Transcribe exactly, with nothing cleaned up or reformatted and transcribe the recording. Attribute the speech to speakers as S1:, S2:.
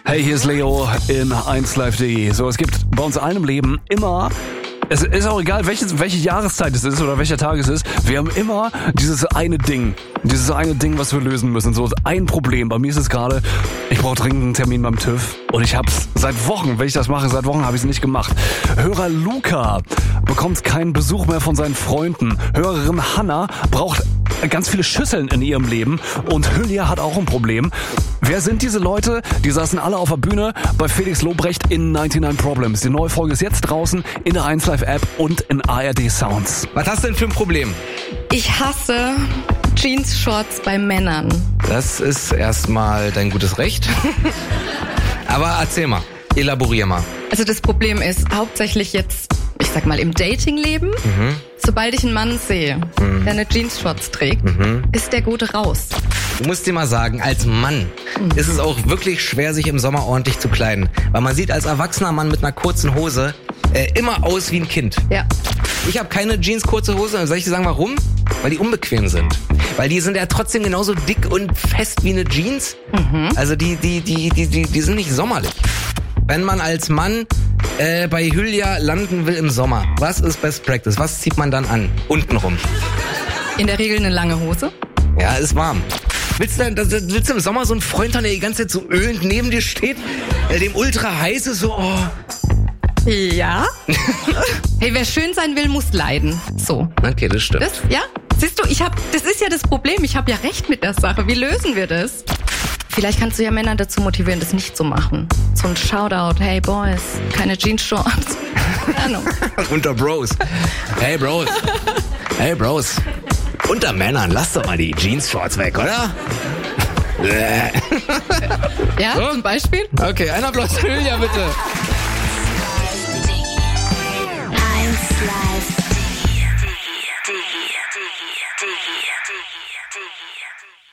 S1: Hey, hier ist Leo in eins live punkt de. So, es gibt bei uns allen im Leben immer, es ist auch egal, welches, welche Jahreszeit es ist oder welcher Tag es ist, wir haben immer dieses eine Ding, dieses eine Ding, was wir lösen müssen. So ein Problem. Bei mir ist es gerade, ich brauche dringend einen Termin beim TÜV und ich hab's seit Wochen, wenn ich das mache, seit Wochen habe ich es nicht gemacht. Hörer Luca bekommt keinen Besuch mehr von seinen Freunden. Hörerin Hanna braucht ganz viele Schüsseln in ihrem Leben und Hülya hat auch ein Problem. Wer sind diese Leute? Die saßen alle auf der Bühne bei Felix Lobrecht in neunundneunzig Problems. Die neue Folge ist jetzt draußen in der eins Live App und in A R D Sounds.
S2: Was hast du denn für ein Problem?
S3: Ich hasse Jeans-Shorts bei Männern.
S2: Das ist erstmal dein gutes Recht. Aber erzähl mal, elaborier mal.
S3: Also das Problem ist hauptsächlich jetzt, ich sag mal, im Datingleben. Mhm. Sobald ich einen Mann sehe, mhm. der eine Jeans-Shorts trägt, mhm. ist der Gute raus.
S2: Du musst dir mal sagen, als Mann mhm. ist es auch wirklich schwer, sich im Sommer ordentlich zu kleiden. Weil man sieht als erwachsener Mann mit einer kurzen Hose äh, immer aus wie ein Kind.
S3: Ja.
S2: Ich habe keine Jeans kurze Hose. Soll ich dir sagen, warum? Weil die unbequem sind. Weil die sind ja trotzdem genauso dick und fest wie eine Jeans. Mhm. Also die, die, die, die, die, die sind nicht sommerlich. Wenn man als Mann äh, bei Hülya landen will im Sommer, was ist Best Practice? Was zieht man dann an? Untenrum.
S3: In der Regel eine lange Hose.
S2: Ja, ist warm. Willst du, willst du im Sommer so einen Freund haben, der die ganze Zeit so ölend neben dir steht, der dem ultra heiß ist, so, oh.
S3: Ja. Hey, wer schön sein will, muss leiden. So.
S2: Okay, das stimmt.
S3: Das, ja? Siehst du, ich hab, das ist ja das Problem. Ich habe ja recht mit der Sache. Wie lösen wir das? Vielleicht kannst du ja Männer dazu motivieren, das nicht zu machen. So ein Shoutout, hey Boys, keine Jeans-Shorts. Keine Ahnung.
S2: Unter Bros. Hey Bros. Hey Bros. Unter Männern, lass doch mal die Jeans-Shorts weg, oder?
S3: Ja, so? Zum Beispiel?
S2: Okay, ein Applaus für Hülya, bitte.
S4: eins live.